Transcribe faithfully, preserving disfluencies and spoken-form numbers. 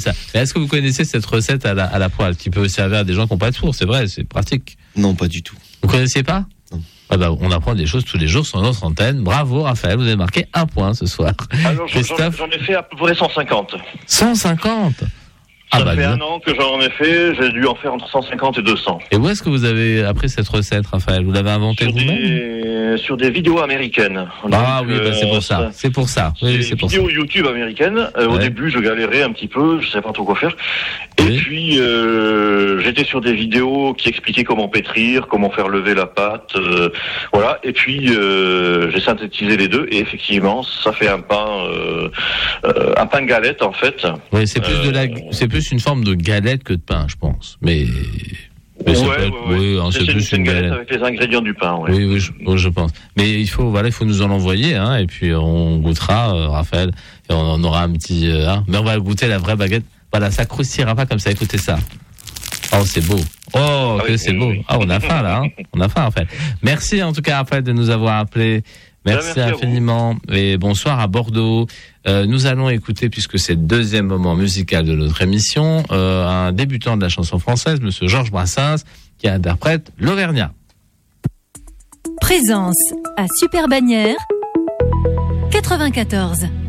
ça. Mais est-ce que vous connaissez cette recette à la, à la poêle qui peut servir à des gens qui n'ont pas de four? C'est vrai, c'est pratique. Non, pas du tout. Vous connaissiez pas? Non. Ah bah, on apprend des choses tous les jours sur notre antenne. Bravo Raphaël, vous avez marqué un point ce soir. Alors j'en, j'en ai fait à peu près cent cinquante. cent cinquante. Ça ah bah, fait bien. un an que j'en ai fait, j'ai dû en faire entre cent cinquante et deux cents. Et où est-ce que vous avez appris cette recette, Raphaël? Vous l'avez inventée sur vous-même? des, sur des vidéos américaines. Ah Donc, oui, bah, c'est pour ça. ça. C'est pour ça. Oui, Des oui, c'est pour ça. vidéos YouTube américaines. Euh, Ouais. Au début, je galérais un petit peu, je savais pas trop quoi faire. Et Oui. puis, euh, j'étais sur des vidéos qui expliquaient comment pétrir, comment faire lever la pâte, euh, voilà. Et puis, euh, j'ai synthétisé les deux, et effectivement, ça fait un pain, euh, euh, un pain galette en fait. Oui, c'est plus Euh, de la, c'est plus une forme de galette que de pain, je pense. Mais, mais ça ouais, peut ouais, être- ouais. oui, hein, c'est C'est plus une une galette galette. avec les ingrédients du pain. Ouais. Oui, oui, je, oui, je pense. Mais il faut, voilà, il faut nous en envoyer, hein, et puis on goûtera, euh, Raphaël, et on en aura un petit, euh, hein, mais on va goûter la vraie baguette. Voilà, ça croustillera pas comme ça. Écoutez ça. Oh, c'est beau. Oh, Ah que oui, c'est oui, beau. oui. Ah, on a faim là, hein. On a faim, Raphaël. Merci en tout cas, Raphaël, de nous avoir appelés. Merci, merci à vous. infiniment. Et bonsoir à Bordeaux. Euh, nous allons écouter, puisque c'est le deuxième moment musical de notre émission, euh, un débutant de la chanson française, Monsieur Georges Brassens, qui interprète l'Auvergnat. Présence à Super Bagnères quatre-vingt-quatorze.